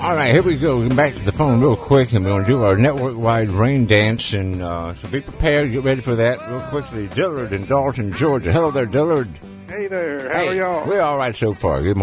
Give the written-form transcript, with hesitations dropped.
All right, here we go. We're back to the phone real quick, and we're going to do our network-wide rain dance. And so be prepared. Get ready for that real quickly. Dillard in Dalton, Georgia. Hello there, Dillard. Hey there. How are y'all? We're all right so far. Good morning.